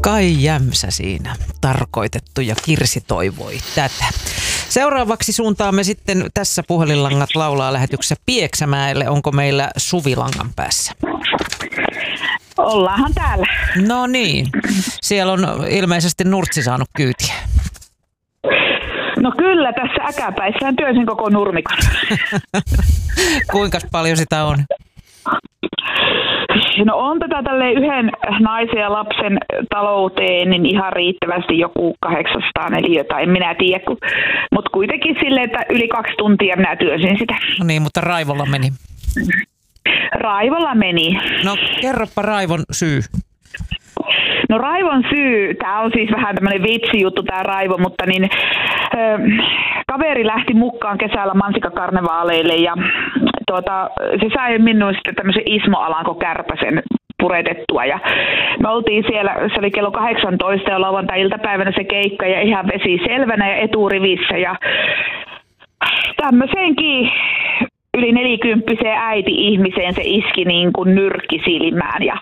Kai Jämsä siinä tarkoitettu ja Kirsi toivoi tätä. Seuraavaksi suuntaamme sitten tässä Puhelinlangat laulaa -lähetyksessä Pieksämäelle. Onko meillä Suvi langan päässä? Ollaanhan täällä. No niin, siellä on ilmeisesti Nurtsi saanut kyytiä. No kyllä, tässä äkäpäissään työsin koko nurmikon. Kuinka paljon sitä on? No on tätä tälleen yhden naisen ja lapsen talouteen niin ihan riittävästi joku 800 neliötä, en minä tiedä. Mutta kuitenkin silleen, että yli 2 tuntia minä työsin sitä. No niin, mutta raivolla meni. Raivolla meni. No kerropa raivon syy. No raivon syy, tämä on siis vähän tämmöinen vitsijuttu tämä raivo, mutta niin kaveri lähti mukaan kesällä mansikkakarnevaaleille ja se sai minun sitten tämmöisen Ismo Alanko Kärpäsen puretettua ja me oltiin siellä, se oli kello 18 ja lauantai-iltapäivänä se keikka ja ihan vesi selvänä ja eturivissä ja tämmöisenkin yli 40-vuotiaaseen äiti-ihmiseen se iski niin kuin nyrkki silmään. Ja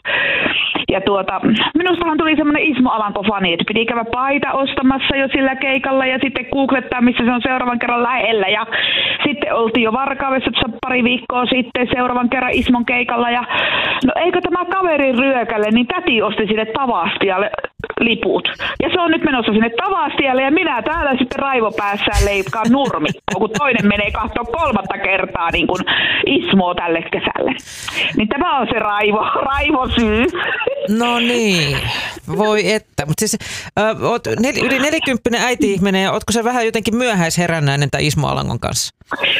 minustahan tuli semmoinen Ismo Alanko-fani, että piti käydä paita ostamassa jo sillä keikalla ja sitten googlettaa, missä se on seuraavan kerran lähellä. Ja sitten oltiin jo Varkaudessa pari viikkoa sitten seuraavan kerran Ismon keikalla. Ja no eikö tämä kaverin ryökälle, niin täti osti sinne Tavastialle liput. Ja se on nyt menossa sinne Tavastialle ja minä täällä sitten raivopäässään leikkaan nurmikkoa, kun toinen menee katsoa 3. kertaa niin kuin Ismoa tälle kesälle. Niin tämä on se raivosyy. No niin, voi että. Mutta siis oot yli 40 äiti-ihminen ja ootko se vähän jotenkin myöhäisherännäinen tämän Ismo Alangon kanssa?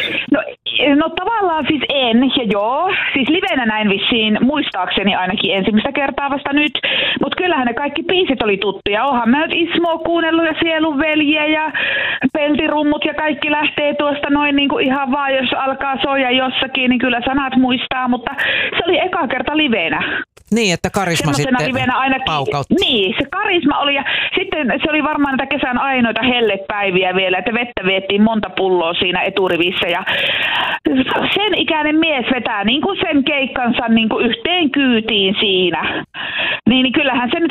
No tavallaan siis en, ja joo, siis livenä näin vissiin muistaakseni ainakin ensimmäistä kertaa vasta nyt, mutta kyllähän ne kaikki biisit oli tuttuja. Oonhan mä nyt Ismoa kuunnellut ja Sielun veljiä ja Peltirummut ja kaikki lähtee tuosta noin niin kuin ihan vaan, jos alkaa soja jossakin, niin kyllä sanat muistaa, mutta se oli eka kerta livenä. Niin, että karisma sitten livenä ainakin, paukautti. Niin, se karisma oli ja sitten se oli varmaan näitä kesän ainoita hellepäiviä vielä, että vettä viettiin monta pulloa siinä eturivissä ja sen ikäinen mies vetää niin kuin sen keikkansa niin kuin yhteen kyytiin siinä. Niin kyllähän se nyt